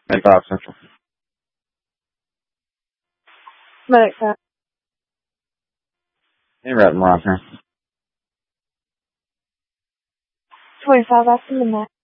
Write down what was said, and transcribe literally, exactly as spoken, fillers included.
Medical Central. Medical. Hey, Red Rocker. twenty-five after midnight.